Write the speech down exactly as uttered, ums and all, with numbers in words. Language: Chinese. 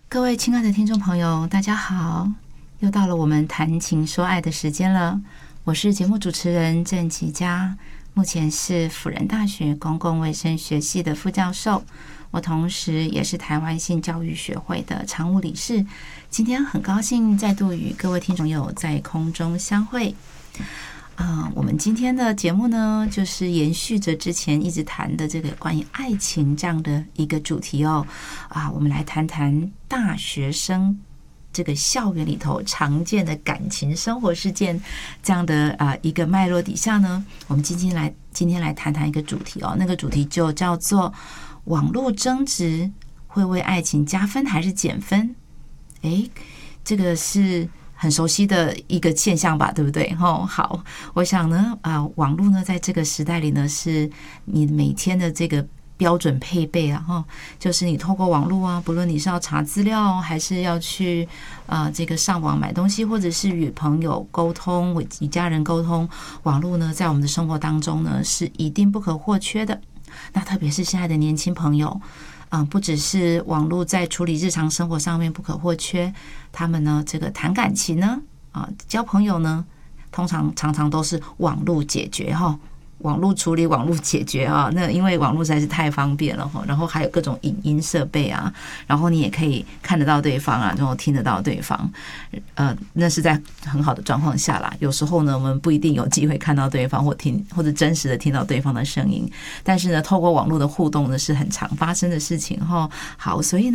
各位亲爱的听众朋友，大家好，又到了我们谈情说爱的时间了。我是节目主持人郑琪佳，目前是辅仁大学公共卫生学系的副教授，我同时也是台湾性教育学会的常务理事。今天很高兴再度与各位听众朋友在空中相会。呃，我们今天的节目呢，就是延续着之前一直谈的这个关于爱情这样的一个主题哦。啊，我们来谈谈大学生这个校园里头常见的感情生活事件这样的啊一个脉络底下呢，我们今天来今天来谈谈一个主题哦，那个主题就叫做网络争执会为爱情加分还是减分？诶，这个是很熟悉的一个现象吧，对不对？哦，好，我想呢，啊、呃，网络呢，在这个时代里呢，是你每天的这个标准配备啊，哈，就是你透过网络啊，不论你是要查资料，还是要去啊、呃、这个上网买东西，或者是与朋友沟通、与家人沟通，网络呢，在我们的生活当中呢，是一定不可或缺的。那特别是现在的年轻朋友。嗯，不只是网络在处理日常生活上面不可或缺，他们呢，这个谈感情呢，啊，交朋友呢，通常常常都是网络解决哈，网络处理、网络解决啊。那因为网络实在是太方便了哈，然后还有各种影音设备啊，然后你也可以看得到对方啊，然后听得到对方，呃，那是在很好的状况下啦。有时候呢，我们不一定有机会看到对方或听或者真实的听到对方的声音，但是呢，透过网络的互动呢，是很常发生的事情哈。好，所以呢。